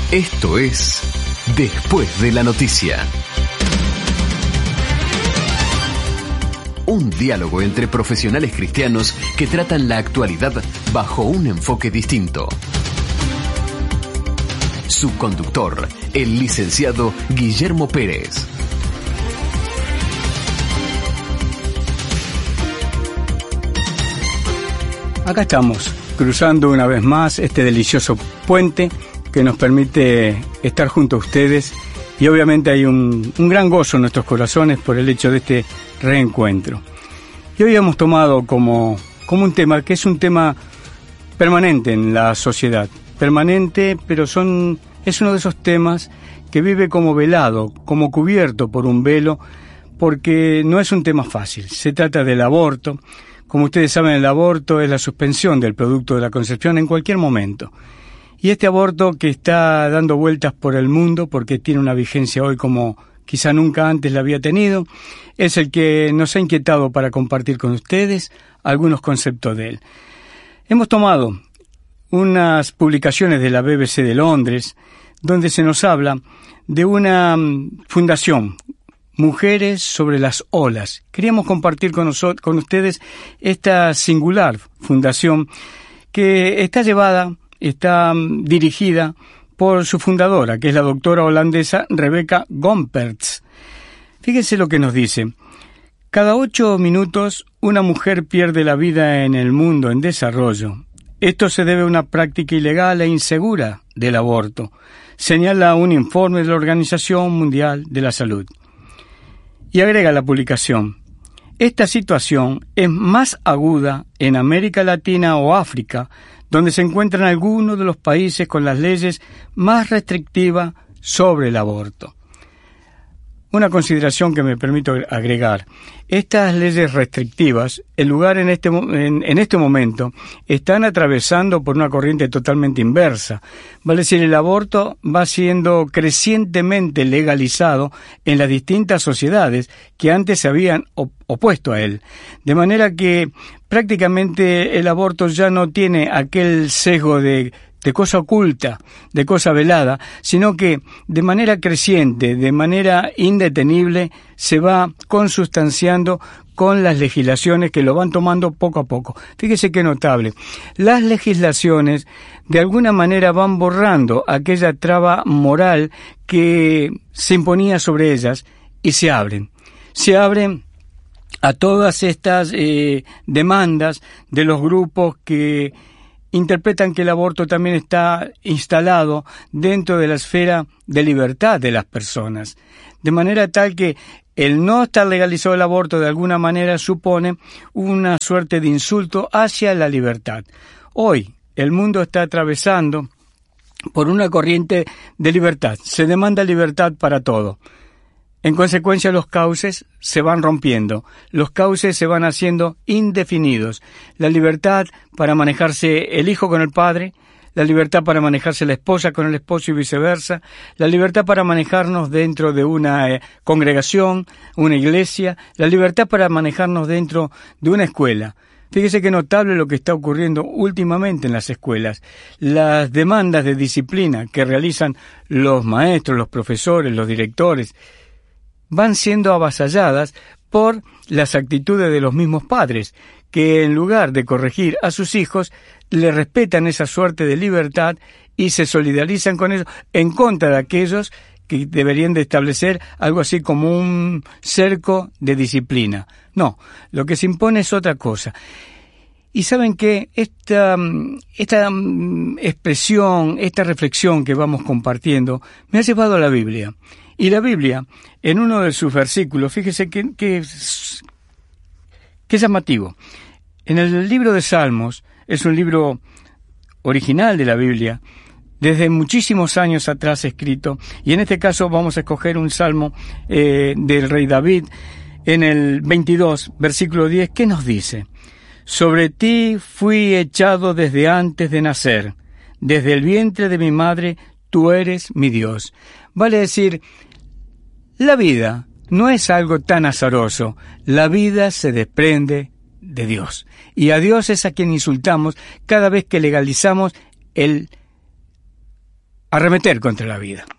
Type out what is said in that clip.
Esto es Después de la Noticia. Un diálogo entre profesionales cristianos que tratan la actualidad bajo un enfoque distinto. Su conductor, el licenciado Guillermo Pérez. Acá estamos, cruzando una vez más este delicioso puente que nos permite estar junto a ustedes, y obviamente hay un gran gozo en nuestros corazones por el hecho de este reencuentro. Y hoy hemos tomado como un tema que es un tema permanente en la sociedad, permanente, pero es uno de esos temas que vive como velado, como cubierto por un velo, porque no es un tema fácil. Se trata del aborto. Como ustedes saben, el aborto es la suspensión del producto de la concepción en cualquier momento. Y este aborto que está dando vueltas por el mundo, porque tiene una vigencia hoy como quizá nunca antes la había tenido, es el que nos ha inquietado para compartir con ustedes algunos conceptos de él. Hemos tomado unas publicaciones de la BBC de Londres, donde se nos habla de una fundación, Mujeres sobre las Olas. Queríamos compartir con ustedes esta singular fundación que está dirigida por su fundadora, que es la doctora holandesa Rebecca Gompertz. Fíjense lo que nos dice. Cada 8 minutos una mujer pierde la vida en el mundo en desarrollo. Esto se debe a una práctica ilegal e insegura del aborto, señala un informe de la Organización Mundial de la Salud. Y agrega la publicación: esta situación es más aguda en América Latina o África, donde se encuentran algunos de los países con las leyes más restrictivas sobre el aborto. Una consideración que me permito agregar: estas leyes restrictivas, en este momento, están atravesando por una corriente totalmente inversa. Vale decir, el aborto va siendo crecientemente legalizado en las distintas sociedades que antes se habían opuesto a él. De manera que prácticamente el aborto ya no tiene aquel sesgo de cosa oculta, de cosa velada, sino que de manera creciente, de manera indetenible, se va consustanciando con las legislaciones que lo van tomando poco a poco. Fíjese qué notable. Las legislaciones de alguna manera van borrando aquella traba moral que se imponía sobre ellas y se abren a todas estas demandas de los grupos que interpretan que el aborto también está instalado dentro de la esfera de libertad de las personas, de manera tal que el no estar legalizado el aborto de alguna manera supone una suerte de insulto hacia la libertad. Hoy el mundo está atravesando por una corriente de libertad, se demanda libertad para todo. En consecuencia, los cauces se van rompiendo, los cauces se van haciendo indefinidos. La libertad para manejarse el hijo con el padre, la libertad para manejarse la esposa con el esposo y viceversa, la libertad para manejarnos dentro de una congregación, una iglesia, la libertad para manejarnos dentro de una escuela. Fíjese qué notable lo que está ocurriendo últimamente en las escuelas. Las demandas de disciplina que realizan los maestros, los profesores, los directores, van siendo avasalladas por las actitudes de los mismos padres, que en lugar de corregir a sus hijos, le respetan esa suerte de libertad y se solidarizan con ellos en contra de aquellos que deberían de establecer algo así como un cerco de disciplina. No, lo que se impone es otra cosa. Y saben que esta expresión, esta reflexión que vamos compartiendo, me ha llevado a la Biblia. Y la Biblia, en uno de sus versículos, fíjese que es llamativo. En el libro de Salmos, es un libro original de la Biblia, desde muchísimos años atrás escrito, y en este caso vamos a escoger un salmo del rey David, en el 22, versículo 10, ¿qué nos dice? Sobre ti fui echado desde antes de nacer, desde el vientre de mi madre tú eres mi Dios. Vale decir, la vida no es algo tan azaroso, la vida se desprende de Dios. Y a Dios es a quien insultamos cada vez que legalizamos el arremeter contra la vida.